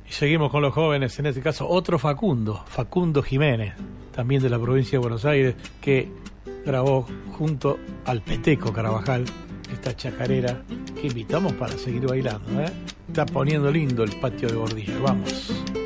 Y seguimos con los jóvenes, en este caso otro Facundo Jiménez, también de la provincia de Buenos Aires, que grabó junto al Peteco Carabajal esta chacarera que invitamos para seguir bailando, ¿eh? Está poniendo lindo el patio de Gordillo. Vamos.